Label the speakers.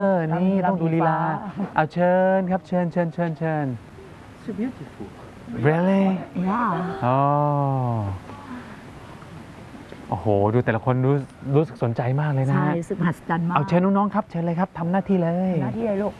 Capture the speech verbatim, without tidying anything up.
Speaker 1: เออนี่ต้องดูลีลาเอาเชิญครับเชิญเชิญเชิญเชิญ
Speaker 2: So beautiful.
Speaker 1: really
Speaker 3: Yeah.
Speaker 1: อ๋อโอ้โหดูแต่ละคนรู้รู้สึกสนใจมากเลยนะ
Speaker 3: ใช่
Speaker 1: ฮะ
Speaker 3: รู้สึกมหัศจรรย์มาก
Speaker 1: เอาเชิญน้องๆครับเชิญเลยครับทำหน้าที่เลย
Speaker 3: หน้าที่อะไรลูก